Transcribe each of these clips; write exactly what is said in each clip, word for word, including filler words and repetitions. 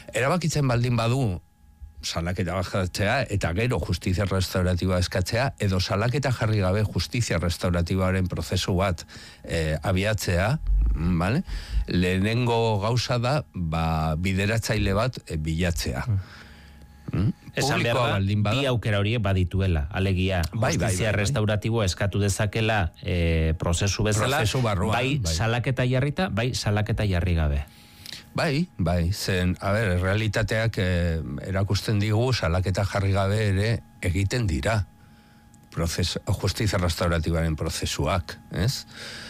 erabakitzen baldin badu salaketa bajatzea eta gero justizia restauratiba eskatzea, edo salaketa jarri gabe justizia restauratibaren prozesu bat eh, abiatzea, vale? Lehenengo gauza da, ba, bideratzaile bat e, bilatzea. Mm. Esan behar da, bi aukera horiek badituela, alegia, bai, justizia bai, bai, bai. restauratiboa eskatu dezakela e, prozesu bezala, prozesu barruan, bai, bai salaketa jarrita, bai salaketa jarri gabe. Bai, bai, zen, a ber, realitateak eh, erakusten digu salaketa jarri gabe ere egiten dira prozesu, justizia restauratibaren prozesuak, ez?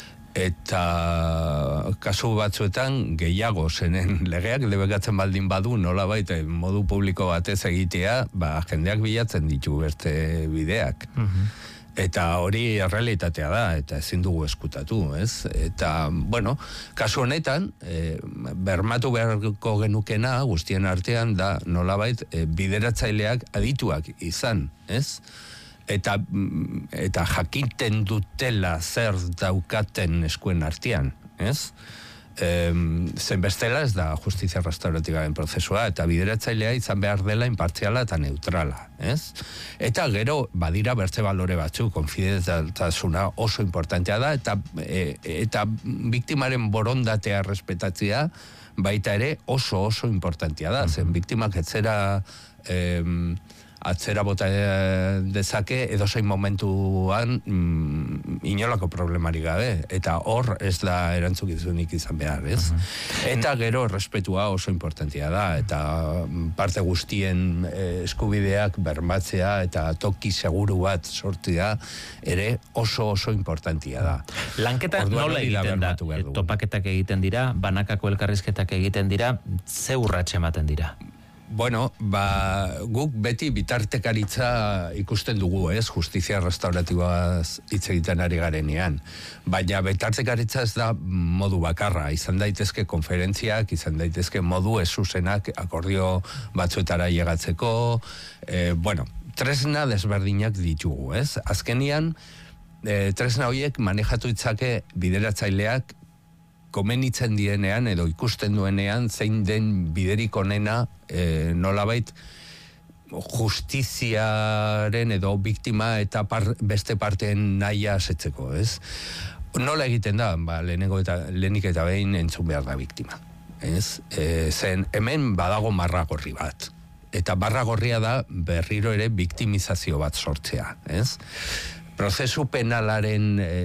Eta kasu batzuetan gehiago zenen legeak debekatzen baldin badu nolabait modu publiko batez egitea, ba, jendeak bilatzen ditu beste bideak. Uh-huh. Eta hori realitatea da, eta ezin dugu eskutatu, ez? Eta, bueno, kasu honetan, e, bermatu beharko genukena guztien artean da nolabait e, bideratzaileak adituak izan, ez? Eta, eta jakiten dutela zer daukaten eskuen artean, ez? E, zen bestela ez da justizia restauratibaren prozesua, eta bideratzailea izan behar dela inpartziala eta neutrala, ez? Eta gero, badira bertze balore batzu, konfidentzaltasuna oso importantea da, eta, e, eta biktimaren borondatea respetatzea baita ere oso oso importantea da, zen biktimak etzera e, atzera bota dezake edozein momentuan mm, inolako problemari gabe, eta hor ez da erantzukizunik izan behar, ez? Uh-huh. Eta gero respetua oso importantia da, eta parte guztien eh, eskubideak bermatzea eta toki seguru bat sortzea ere oso oso importantia da. Lanketa nola egiten da? Topaketak egiten dira, banakako elkarrizketak egiten dira, ze urratxe ematen dira? Bueno, ba, guk beti bitartekaritza ikusten dugu, ez, justizia restauratiboaz hitz egiten ari garenean. Baina bitartekaritza ez da modu bakarra, izan daitezke konferentziak, izan daitezke modu ez zuzenak akordio batzuetara llegatzeko, eh, bueno, tresna desberdinak ditugu, ez? Azkenian, eh, tresna horiek manejatu itzake bideratzaileak komenitzen dienean edo ikusten duenean zein den biderik onena e, nolabait justiziaren edo biktima eta par, beste parteen nahia asetzeko, ez? Nola egiten da, ba, lehenengo eta, lehenik eta behin entzun behar da biktima, ez? E, zen hemen badago marragorri bat, eta marragorria da berriro ere biktimizazio bat sortzea, ez? Prozesu penalaren e,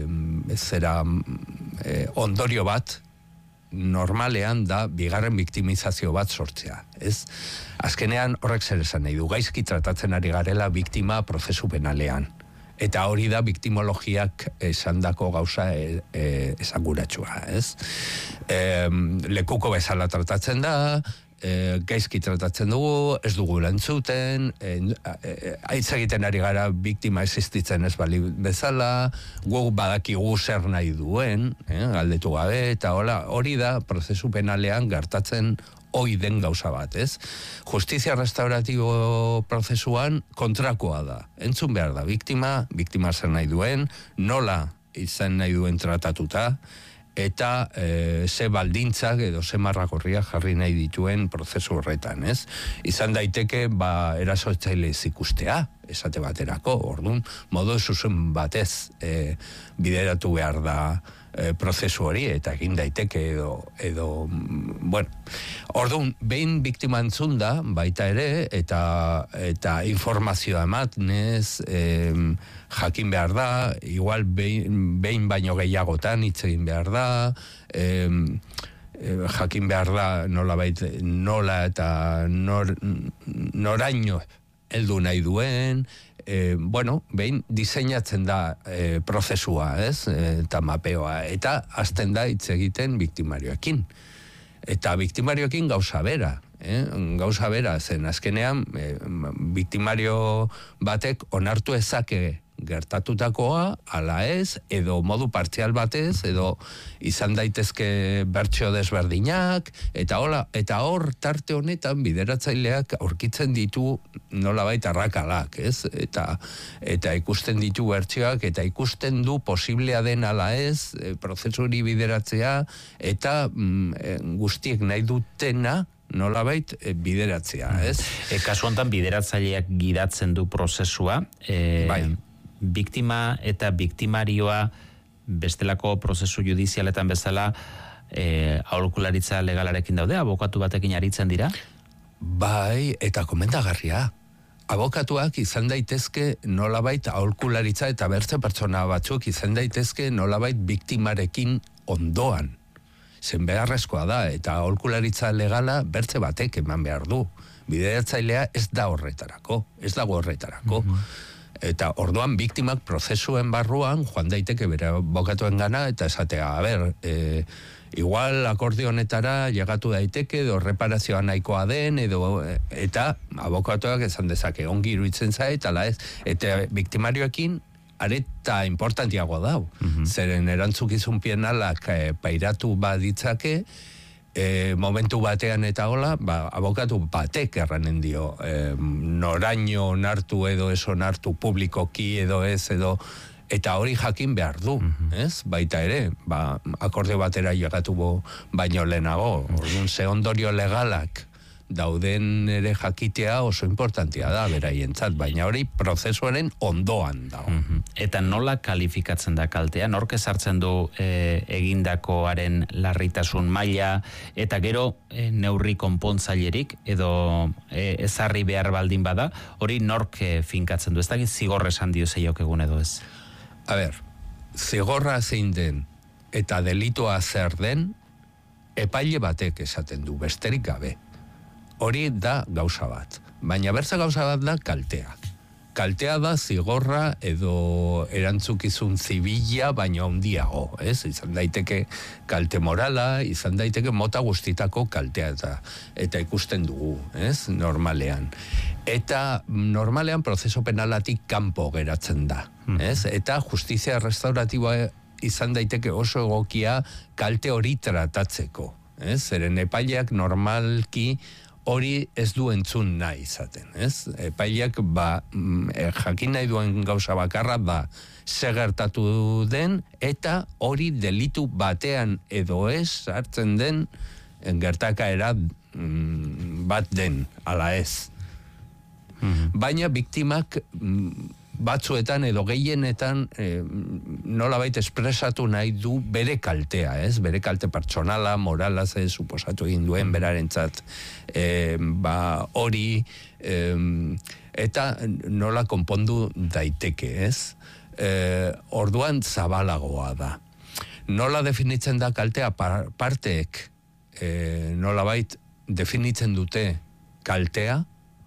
e, zera e, ondorio bat normalean da bigarren biktimizazio bat sortzea, ez? Azkenean horrek zer esan nahi du, gaizki tratatzen ari garela biktima prozesu penalean, eta hori da biktimologiak esandako gauza e, e, esanguratsua, ez? E, lekuko bezala tratatzen da, E, gaizki tratatzen dugu, ez dugu lantzuten, e, e, aitz egiten ari gara biktima existitzen ez bali bezala, gu badakigu zer nahi duen, eh, galdetu gabe, eta hola, hori da prozesu penalean gertatzen hoi den gauza bat, ez? Justizia restauratibo prozesuan kontrakoa da. Entzun behar da biktima, biktima zer nahi duen, nola izan nahi duen tratatuta, eta e, ze baldintzak edo ze marragorriak jarri nahi dituen prozesu horretan, ez? Izan daiteke, ba, erasotzaile ez ikustea, esate baterako, orduan, modu zuzen batez e, bideratu behar da e, prozesu hori, eta egin daiteke edo, edo bueno, orduan, behin biktima entzun da, baita ere, eta, eta informazioa ematnez, e, jakin behar da, igual behin, behin baino gehiagotan hitz egin behar da, e, e, jakin behar da nola bait, nola eta nor, noraino heldu nahi duen, e, bueno, behin diseinatzen da e, prozesua, ez, e, eta mapeoa, eta hasten da hitz egiten biktimarioekin. Eta biktimarioekin gauza bera, eh? gauza bera, zen azkenean e, biktimario batek onartu ezake gertatutakoa, ala ez, edo modu partzial batez, edo izan daitezke bertsio desberdinak, eta hola, eta hor tarte honetan bideratzaileak aurkitzen ditu nolabait arrakalak, ez? Eta, eta ikusten ditu bertsioak, eta ikusten du posiblea den ala ez, e, prozesuri bideratzea, eta mm, e, guztiek nahi dutena nolabait e, bideratzea, ez? E, kasu hontan bideratzaileak gidatzen du prozesua, e, bai. Biktima eta biktimarioa bestelako prozesu judizialetan bezala e, aholkularitza legalarekin daude, abokatu batekin aritzen dira? Bai, eta komentagarria. Abokatuak izan daitezke nolabait aholkularitza eta bertze pertsona batzuk izan daitezke nolabait biktimarekin ondoan. Zen beharrezkoa da, eta aholkularitza legala bertze batek eman behar du. Bideratzailea ez da horretarako, ez dago horretarako. Mm-hmm. Eta orduan biktimak prozesuen barruan joan daiteke bere abokatuen gana, eta esatea, a ber, e, igual akordio honetara llegatu daiteke, edo reparazioa nahikoa den, edo, eta abokatuak esan dezake, ongi iruditzen zait, ala ez, eta biktimarioekin areta importantiago dau. Mm-hmm. Zeren erantzukizun penalak e, pairatu baditzake, e, momentu batean eta hola, ba, abokatu batek erranen dio, e, noraino onartu edo ez onartu publikoki edo ez edo, eta hori jakin behar du, mm-hmm. ez? Baita ere, ba, akorde batera llegatu bo, baino lehenago, orduan ze ondorio legalak dauden ere jakitea oso importantia da beraientzat, baina hori prozesuaren ondoan dago. Mm-hmm. Eta nola kalifikatzen da kaltea? Nork ezartzen du e, egindakoaren larritasun maila, eta gero e, neurri konpontzailerik, edo e, ezarri behar baldin bada, hori nork e, finkatzen du? Ez da zigor esan dio zeiok egun edo ez? A ber, zigorra zein den eta delitua zer den, epaile batek esaten du, besterik gabe. Hori da gauza bat. Baina bertza gauza bat da kaltea. Kaltea da zigorra edo erantzukizun zibila baina handiago, ez? Izan daiteke kalte morala, izan daiteke mota guztitako kaltea eta, eta ikusten dugu, ez? Normalean. Eta normalean prozeso penalatik kanpo geratzen da, ez? Eta justizia restauratiboa izan daiteke oso egokia kalte hori tratatzeko, ez? Zeren epaileak normalki hori ez du entzun nahi izaten, ez? Epaileak ba, e, jakin nahi duen gauza bakarra da ze gertatu den eta hori delitu batean edo ez hartzen den gertakaera bat den, ala ez. Mm-hmm. Baina biktimak batzuetan edo gehienetan e, nolabait espresatu nahi du bere kaltea, ez? Bere kalte pertsonala, morala, ze suposatu egin duen berarentzat e, ba, hori e, eta nola konpondu daiteke, ez? E, orduan zabalagoa da. Nola definitzen da kaltea par, parteek e, nolabait definitzen dute kaltea,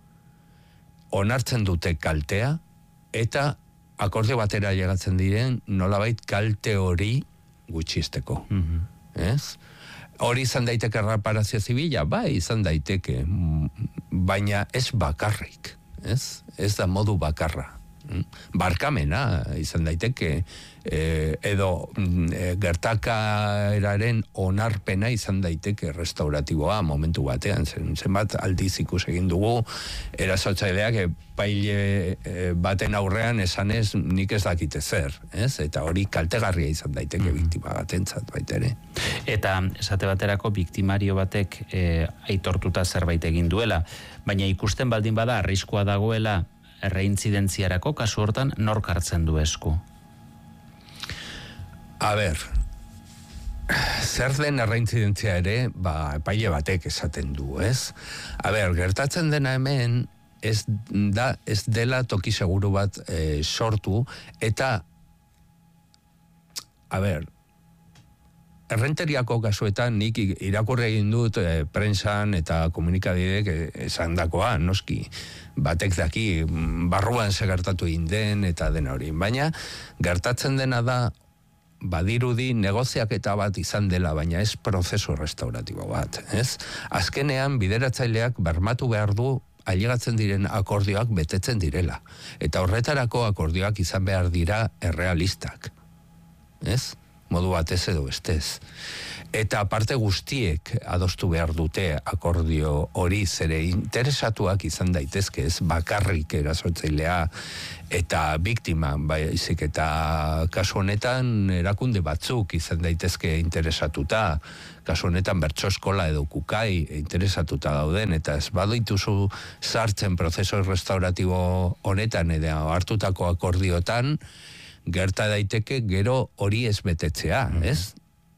onartzen dute kaltea, eta akorde batera llegatzen diren nolabait kalte hori gutxisteko. Mm-hmm. Ez? Hori izan daiteke reparazio zibila, bai, izan daiteke, baina ez bakarrik, ez? Ez da modu bakarra. Barkamena izan daiteke, eh, edo eh, gertakaeraren onarpena izan daiteke restauratiboa momentu batean, zen, zenbat aldiz ikus egin dugu erasotzaileak epaile eh, baten aurrean esanez nik ez dakite zer, ez? Eta hori kaltegarria izan daiteke mm-hmm. biktima batentzat baita ere. Eta esate baterako biktimario batek eh, aitortuta zerbait egin duela, baina ikusten baldin bada arriskua dagoela erreintzidentziarako kasu hortan nork hartzen du esku? A ber, zer den erreintzidentzia ere, ba, epaile batek esaten du, ez? A ber, gertatzen dena hemen, ez, da, ez dela toki seguru bat e, sortu, eta, a ber, errenteriako kasuetan nik irakurri egin dut e, prensan eta komunikabidek esan dakoa, noski, batek daki barruan ze gertatu egin den eta dena hori. Baina gertatzen dena da badirudi negoziaketa bat izan dela, baina ez prozesu restauratibo bat, ez? Azkenean bideratzaileak bermatu behar du ailegatzen diren akordioak betetzen direla. Eta horretarako akordioak izan behar dira errealistak, ez? modu batez edo bestez. Eta aparte guztiek adostu behar dute akordio hori, zere interesatuak izan daitezke, ez bakarrik erasotzailea eta biktima, baizik eta kasu honetan erakunde batzuk izan daitezke interesatuta, kasu honetan bertso eskola edo kukai interesatuta dauden, eta ez badituzu sartzen prozesu restauratibo honetan edo hartutako akordiotan, gerta daiteke gero hori ez betetzea, ez?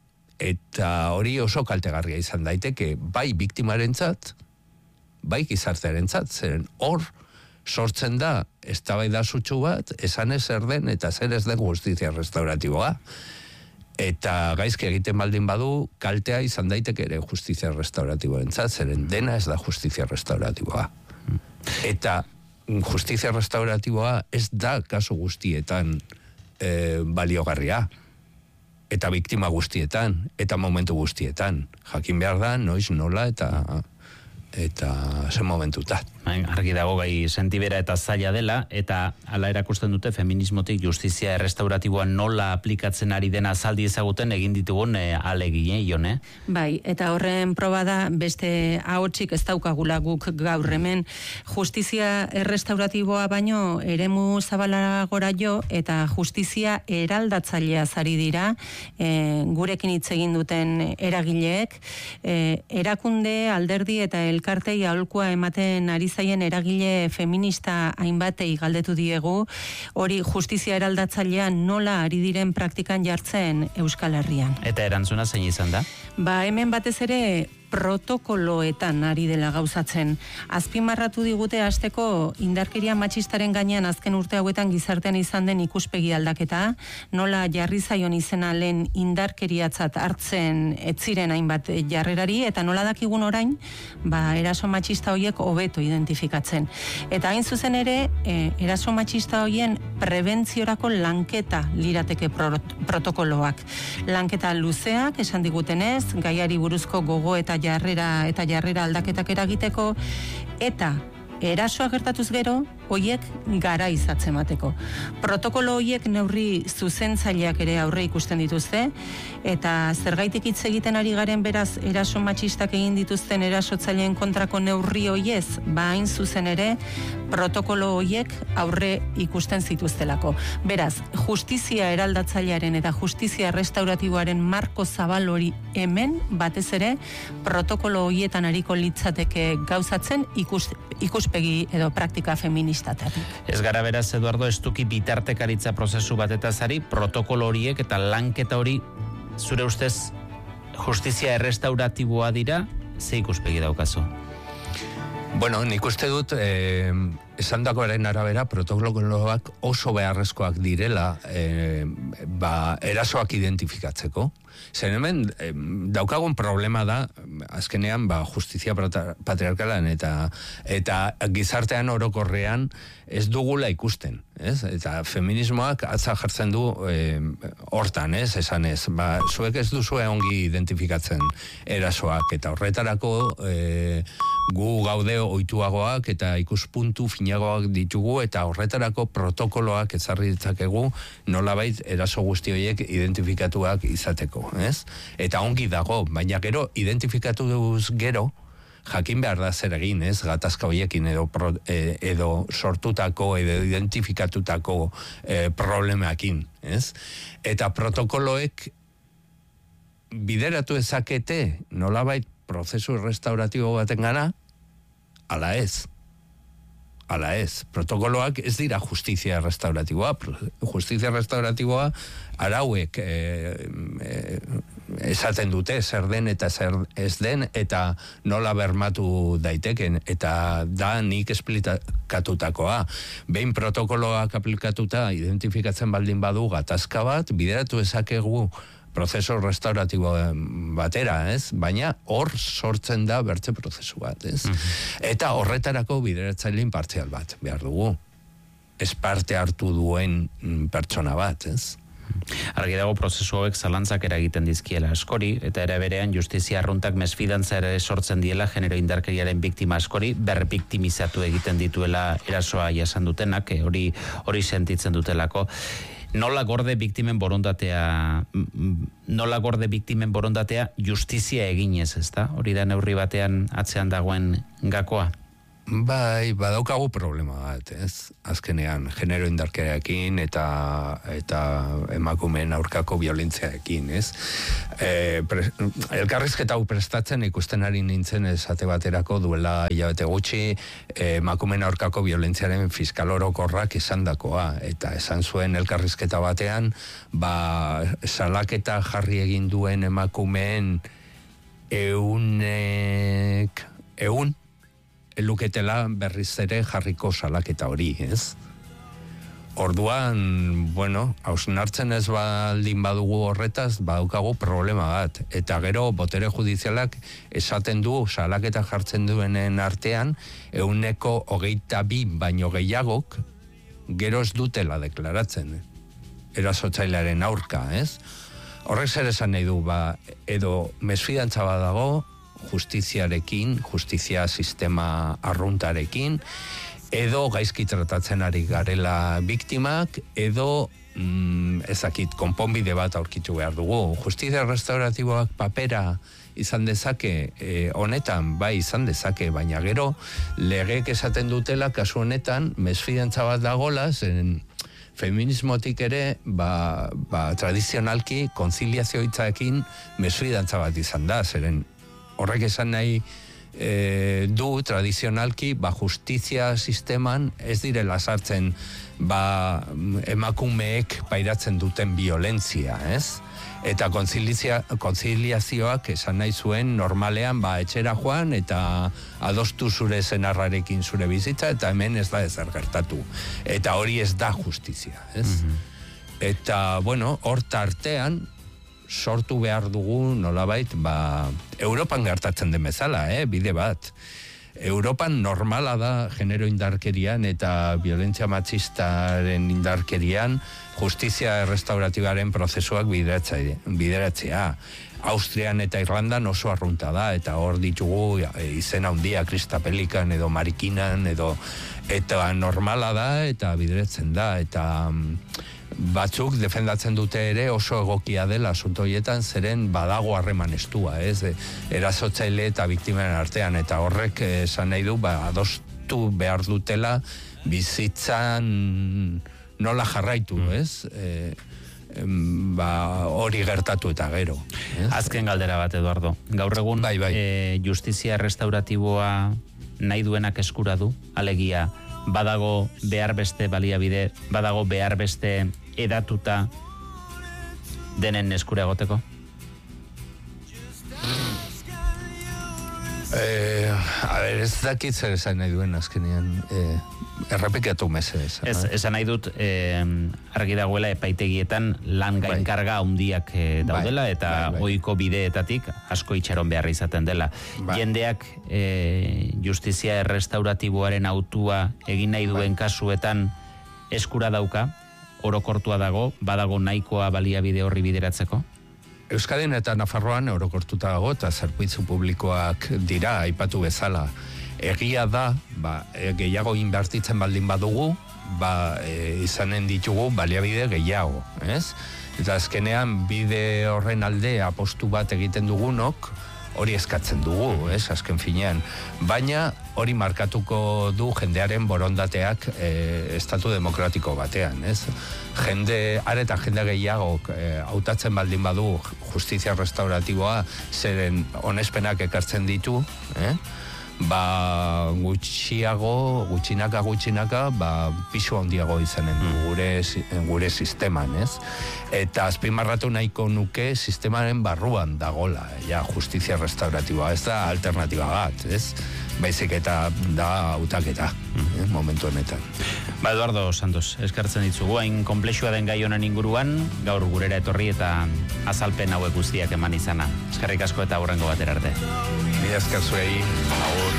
Eta hori oso kaltegarria izan daiteke, bai biktimarentzat, bai gizartearentzat, zeren hor sortzen da eztabaida sutsu bat, esan ez zer den eta zer ez den justizia restauratiboa. Eta gaizki egiten baldin badu, kaltea izan daiteke ere justizia restauratiboarentzat, zeren dena ez da justizia restauratiboa. Eta justizia restauratiboa ez da kasu guztietan e, baliogarria. Eta biktima guztietan, eta momentu guztietan. Jakin behar da, noiz, nola, eta eta zen momentutat. Argi dago gai sentibera eta zaila dela, eta ala erakusten dute feminismotik justizia errestauratiboa nola aplikatzen ari dena azaldi ezaguten egin ditugun e, alegine, Ione? Bai, eta horren proba da beste ahotsik ez daukagula guk gaur hemen. Justizia errestauratiboa baino eremu zabalagora jo, eta justizia eraldatzailea zari dira, e, gurekin hitz egin duten eragileek, e, erakunde, alderdi eta elkartei aholkua ematen ari zaien eragile feminista hainbatei galdetu diegu, hori justizia eraldatzailea nola ari diren praktikan jartzen Euskal Herrian. Eta erantzuna zein izan da? Ba, hemen batez ere protokoloetan ari dela gauzatzen. Azpimarratu digute hasteko indarkeria matxistaren gainean azken urte hauetan gizartean izan den ikuspegi aldaketa, nola jarri zaion izena lehen indarkeriatzat hartzen etziren hainbat jarrerari, eta nola dakigun orain, ba, eraso matxista horiek hobeto identifikatzen. Eta hain zuzen ere, e, eraso matxista horien prebentziorako lanketa lirateke pro, protokoloak. Lanketa luzeak, esan digutenez, gaiari buruzko gogo eta jarrera eta jarrera aldaketak eragiteko, eta erasoa gertatuz gero, hoiek gara izatzen bateko. Protokolo hoiek neurri zuzentzaileak ere aurre ikusten dituzte, eta zergaitik hitz egiten ari garen beraz eraso matxistak egin dituzten erasotzaileen kontrako neurri hoiez, ba hain zuzen ere protokolo hoiek aurre ikusten zituztelako. Beraz, justizia eraldatzailearen eta justizia restauratiboaren marko zabal hori hemen, batez ere, protokolo hoietan ariko litzateke gauzatzen ikus, ikuspegi edo praktika feministatak. Ez gara beraz, Eduardo, estuki bitartekaritza prozesu batetaz ari, protokolo horiek eta lanketa hori, zure ustez, justizia errestauratiboa dira, ze ikuspegi daukazu? Bueno, nik uste dut, eh, esan dagoaren arabera, protokoloak oso beharrezkoak direla eh, ba, erasoak identifikatzeko. Zer hemen, eh, daukagun problema da, azkenean, ba, justizia patriarkalan eta, eta gizartean orokorrean ez dugula ikusten, ez? Eta feminismoak atza jartzen du eh, hortan, ez? Esan ez, ba, zuek ez duzue ongi identifikatzen erasoak, eta horretarako eh, gu gaude ohituagoak eta ikuspuntu finagoak ditugu, eta horretarako protokoloak ezarri ditzakegu nolabait eraso guzti horiek identifikatuak izateko, ez? Eta ongi dago, baina gero identifikatuz gero jakin behar da zer egin, ez? Gatazka horiekin edo, pro, eh, edo sortutako edo identifikatutako eh, problemakin, ez? Eta protokoloek bideratu ezakete nolabait prozesu restauratibo baten gana, ala ez. Ala ez. Protokoloak ez dira justizia restauratiboa. Justizia restauratiboa arauek e, e, esaten dute zer den eta zer ez den, eta nola bermatu daiteken, eta da nik esplikatutakoa. Behin protokoloak aplikatuta identifikatzen baldin badu gatazka bat, bideratu ezakegu prozeso restauratibo batera, ez? Baina hor sortzen da bertze prozesu bat, ez? Mm-hmm. Eta horretarako bideratzaile inpartzial bat behar dugu. Ez parte hartu duen pertsona bat, ez? Argi dago prozesu hauek zalantzak eragiten dizkiela askori, eta ere berean justizia arruntak mesfidantza ere sortzen diela genero indarkeriaren biktima askori, berbiktimizatu egiten dituela erasoa jasan dutenak, hori hori sentitzen dutelako. nola gorde biktimen borondatea, nola gorde biktimen borondatea justizia eginez, ezta? Hori da neurri batean atzean dagoen gakoa? Bai, badaukagu problema bat, ez? Azkenean, genero indarkeriarekin eta eta emakumeen aurkako violentziarekin, ez? E, pre, elkarrizketa hau prestatzen ikusten ari nintzen esate baterako duela hilabete gutxi emakumeen aurkako violentziaren fiskal orokorrak esandakoa, eta esan zuen elkarrizketa batean, ba, salaketa jarri egin duen emakumeen eunek, eun, eluketela berriz ere jarriko salaketa hori, ez? Orduan, bueno, hausnartzen ez baldin badugu horretaz, badaukagu problema bat. Eta gero, botere judizialak esaten du, salaketa jartzen duenen artean, euneko hogeita bi baino gehiagok, gero ez dutela deklaratzen, erasotzailearen aurka, ez? Horrek zer esan nahi du, ba, edo mesfidantza badago, justiziarekin, justizia sistema arruntarekin, edo gaizki tratatzen ari garela biktimak, edo mm, ezakit, konponbide bat aurkitu behar dugu. Justizia restauratiboak papera izan dezake, e, honetan, bai izan dezake, baina gero, legeek esaten dutela, kasu honetan, mesfidantza bat dagola, zen feminismotik ere, ba, ba, tradizionalki, konziliazio hitzaekin mesfidantza bat izan da, zeren horrek esan nahi e, du tradizionalki ba justizia sisteman ez direla sartzen ba emakumeek pairatzen duten violentzia, ez? Eta konziliazioak esan nahi zuen normalean ba etxera joan eta adostu zure senarrarekin zure bizitza eta hemen ez da ezer gertatu. Eta hori ez da justizia, ez? Mm-hmm. Eta, bueno, hor tartean sortu behar dugu nolabait, ba, Europan gertatzen den bezala, eh, bide bat. Europan normala da genero indarkerian eta violentzia matxistaren indarkerian justizia restauratibaren prozesuak bideratzea. Austrian eta Irlandan oso arrunta da, eta hor ditugu izen handia Krista Pelikan edo Marikinan, edo eta normala da, eta bideratzen da, eta batzuk defendatzen dute ere oso egokia dela asunto horietan, zeren badago harreman estua, ez? Erasotzaile eta biktimaren artean, eta horrek esan nahi du, ba, adostu behar dutela bizitzan nola jarraitu, ez? E, ba, hori gertatu eta gero. Ez? Azken galdera bat, Eduardo. Gaur egun, bai, bai. E, justizia restauratiboa nahi duenak eskura du, alegia, badago behar beste baliabide, badago behar beste edatuta denen eskura egoteko? Eh, a ver, ez dakit zer esan nahi duen azkenean, eh, errepikatu mesedez. Ez, esan nahi dut, eh, argi dagoela epaitegietan lan gainkarga handiak eh, daudela, bai, eta bai, bai. Ohiko bideetatik asko itxaron behar izaten dela. Bai. Jendeak eh, justizia restauratiboaren autua egin nahi duen bai. Kasuetan eskura dauka, orokortua dago, badago nahikoa baliabide horri bideratzeko? Euskadin eta Nafarroan orokortuta dago eta zerbitzu publikoak dira, aipatu bezala. Egia da, ba, gehiago inbertitzen baldin badugu, ba, e, izanen ditugu baliabide gehiago, ez? Eta azkenean bide horren alde apostu bat egiten dugunok, hori eskatzen dugu, ez, azken finean. Baina hori markatuko du jendearen borondateak e, estatu demokratiko batean, ez? Jende, areta jende gehiago e, hautatzen baldin badu justizia restauratiboa, zeren onespenak ekartzen ditu, eh? Ba, gutxiago, gutxinaka, gutxinaka, ba, pisu handiago izanen du gure, gure sisteman, ez? Eta azpimarratu nahiko nuke sistemaren barruan dagola, ja, justizia restauratiboa, ez da alternatiba bat, ez? Baizik eta da hautaketa, eh, momentu honetan. Ba, Eduardo Santos, eskartzen ditzugu, hain komplexua den gai honen inguruan, gaur gurera etorri eta azalpen hauek guztiak eman izana. Eskerrik asko eta hurrengo batera arte. Mila esker zuei, agur.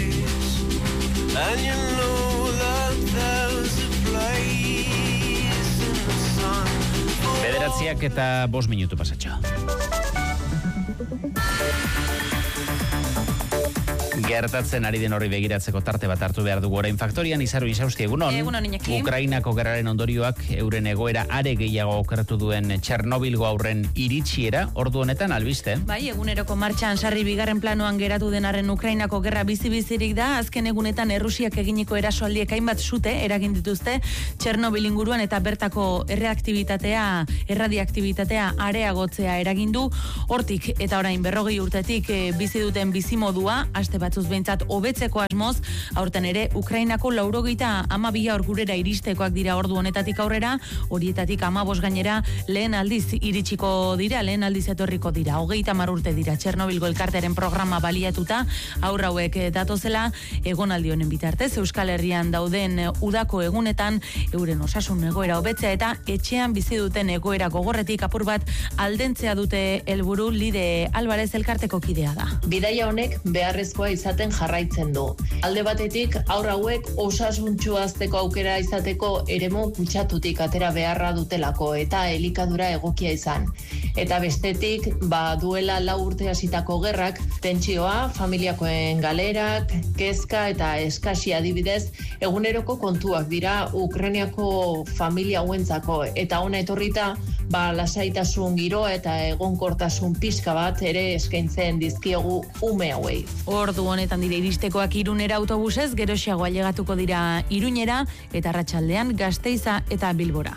Bederatziak eta bost minutu pasatxo. Gertatzen ari den horri begiratzeko tarte bat hartu behar dugu orain Faktorian. Izaru Isausti, egunon. Egunon, Iñaki. Ukrainako gerraren ondorioak euren egoera are gehiago okertu duen Txernobilgo aurren iritsiera, ordu honetan albiste. Bai, eguneroko martxan sarri bigarren planoan geratu denaren Ukrainako gerra bizi-bizirik da. Azken egunetan Errusiak eginiko erasoaldiek hainbat sute eragin dituzte Txernobil inguruan eta bertako erreaktibitatea, erradiaktibitatea areagotzea eragin du. Hortik eta orain berrogei urtetik e, bizi duten bizimodua, aste batzuz behintzat hobetzeko asmoz, aurten ere Ukrainako laurogeita amabia orgurera iristekoak dira ordu honetatik aurrera, horietatik amabos gainera lehen aldiz iritsiko dira, lehen aldiz etorriko dira. Hogeita hamar urte dira Txernobilgo elkartearen programa baliatuta, aurra hauek datozela, egonaldi honen bitartez, Euskal Herrian dauden udako egunetan, euren osasun egoera hobetzea eta etxean bizi duten egoera gogorretik apur bat aldentzea dute helburu. Lide Alvarez elkarteko kidea da. Bidaia honek beharrezkoa izaten jarraitzen du. Alde batetik, haur hauek osasuntsu hazteko aukera izateko eremu kutsatutik atera beharra dutelako eta elikadura egokia izan. Eta bestetik, ba duela lau urte hasitako gerrak, tentsioa, familiakoen galerak, kezka eta eskasi adibidez, eguneroko kontuak dira Ukrainiako familia hauentzako eta ona etorrita, ba lasaitasun giro eta egonkortasun pixka bat ere eskaintzen dizkiogu ume hauei. Ordu honetan dire iristekoak Irunera autobusez, geroxiago ailegatuko dira Iruñera eta arratsaldean Gasteiza eta Bilbora.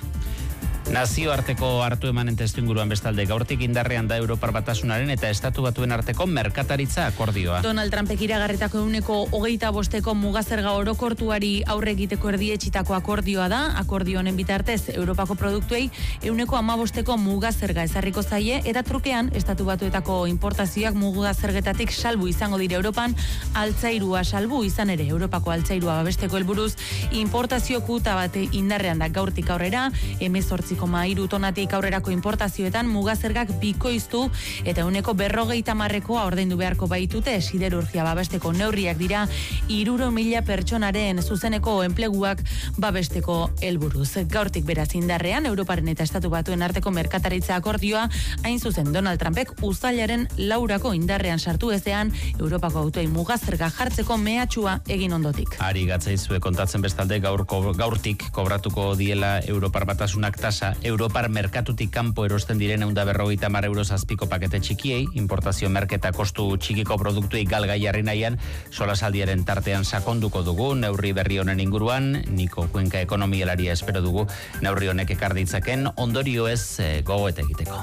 Nazioarteko hartu emanen testuinguruan bestalde gaurtik indarrean da Europar Batasunaren eta Estatu Batuen arteko merkataritza akordioa. Donald Trumpek iragarritako eguneko hogeita bosteko mugazerga orokortuari aurre egiteko erdietsitako akordioa da. Akordio honen bitartez Europako produktuei eguneko hamabosteko mugazerga ezarriko zaie eta trukean Estatu Batuetako importazioak mugazergetatik salbu izango dira Europan, altzairua salbu izan ere Europako altzairua babesteko helburuz importazio kuota bate indarrean da gaurtik aurrera, hemezortzi koma hiru tonatik aurrerako importazioetan mugazergak bikoiztu eta eguneko berrogeita hamarrekoa ordaindu beharko baitute. Siderurgia babesteko neurriak dira hirurehun mila pertsonaren zuzeneko enpleguak babesteko helburuz. Gaurtik beraz indarrean Europaren eta Estatu Batuen arteko merkataritza akordioa, hain zuzen Donald Trumpek uztailaren laurako indarrean sartu ezean Europako autoei mugazerga jartzeko mehatxua egin ondotik. Ari gatzaizue kontatzen bestalde gaurko gaurtik kobratuko diela Europar Batasunak tasa Europar merkatutik kanpo erosten diren ehun eta berrogeita hamar euro azpiko pakete txikiei, importazio merketa kostu txikiko produktuei galgai jarri nahian, solasaldiaren tartean sakonduko dugu neurri berri honen inguruan. Niko Kuenka ekonomialaria espero dugu neurri honek ekar ditzaken ondorio ez e, gogoeta egiteko.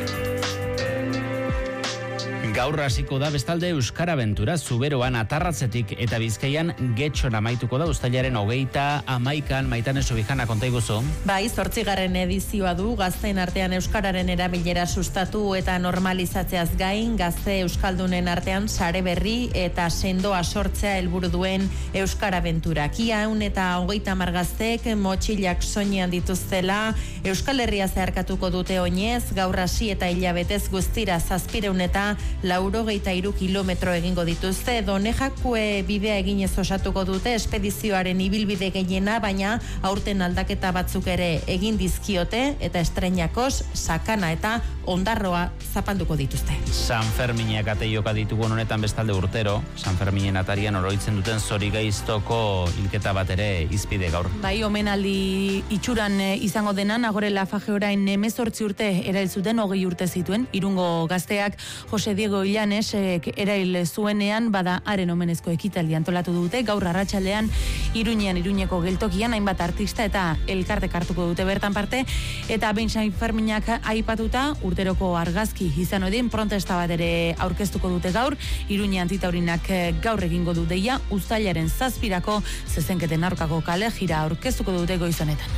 Gaur hasiko da bestalde Euskara Abentura Zuberoan Atarratzetik eta Bizkaian Getxon amaituko da uztailaren hogeita hamaikan. Maitane Subijana, konta iguzu. Bai, zortzigarren edizioa du, gazteen artean euskararen erabilera sustatu eta normalizatzeaz gain, gazte euskaldunen artean sare berri eta sendoa sortzea helburu duen Euskara Abentura. Kia eun eta hogeita hamar gazteek motxilak soinean dituztela, Euskal Herria zeharkatuko dute oinez, gaur hasi eta hilabetez guztira zazpireun eta laurogeita hiru kilometro egingo dituzte. Donejakue bidea eginez osatuko dute espedizioaren ibilbide gehiena, baina aurten aldaketa batzuk ere egin dizkiote eta estreinakoz, sakana eta ondarroa zapanduko dituzte. San Ferminak ate joka ditugu honetan bestalde urtero, San Ferminen atarian oroitzen duten Zorigaiztoko hilketa bat ere izpide gaur. Bai, omenaldi itxuran izango dena, Nagore Lafaje orain hemezortzi urte erail zuten, hogei urte zituen, Irungo gazteak Jose Diego Illanesek erail zuenean, bada haren omenezko ekitaldi antolatu dute, gaur arratsaldean Iruñean, Iruñeko geltokian, hainbat artista eta elkartek hartuko dute bertan parte, eta behin San Ferminak aipatuta, urteroko argazki izan odin, protesta bat ere aurkeztuko dute gaur, Iruñe Antitaurinak gaur egingo du deia, uztailaren zazpirako zezenketen aurkako kale jira aurkeztuko dute goizonetan.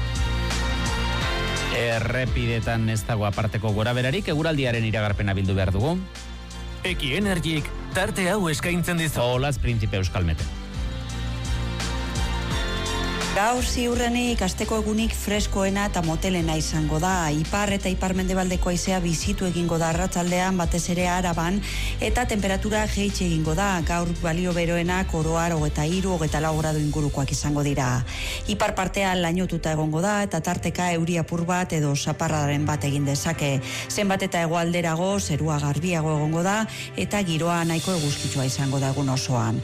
Errepidetan ez dago aparteko gora berarik, eguraldiaren iragarpena bildu behar dugu. Eki Energik tarte hau eskaintzen dizu. Olaz Príncipe Euskalmete. Gaur ziurrenik asteko egunik freskoena eta motelena izango da. Ipar eta ipar-mendebaldeko haizea bizitu egingo da arratsaldean, batez ere Araban, eta temperatura jaitsi egingo da. Gaur balio beroenak oroar hogeita hiru, hogeita lau gradu ingurukoak izango dira. Ipar partean lainotuta egongo da eta tarteka euri apur bat edo zaparradaren bat egin dezake. Zenbat eta hegoalderago zerua garbiago egongo da eta giroa nahiko eguzkitsua izango da egun osoan.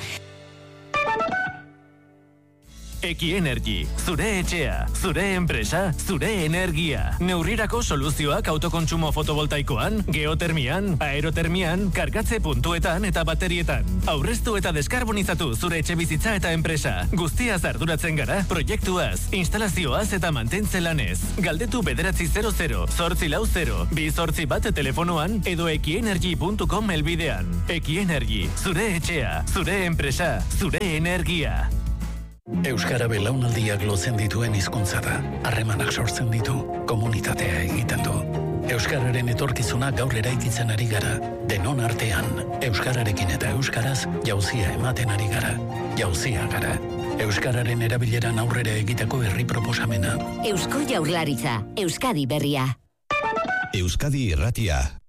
Eki Energy, zure etxea, zure enpresa, zure energia. Neurrirako soluzioak autokontsumo fotovoltaikoan, geotermian, aerotermian, kargatze puntuetan eta baterietan. Aurreztu eta deskarbonizatu zure etxe bizitza eta enpresa. Guztiaz arduratzen gara, proiektuaz, instalazioaz eta mantentze lanez. Galdetu bederatzi zero zero, zortzi lau zero, bi zortzi bat telefonoan edo ekienergy puntu com elbidean. Eki Energy, zure etxea, zure enpresa, zure energia. Euskara belaunaldiak lotzen dituen hizkuntza da. Harremanak sortzen ditu, komunitatea egiten du. Euskararen etorkizuna gaur eraikitzen ari gara. Denon artean, euskararekin eta euskaraz jauzia ematen ari gara. Jauzia gara. Euskararen erabileran aurrera egiteko herri proposamena. Eusko Jaurlaritza, Euskadi berria. Euskadi irratia.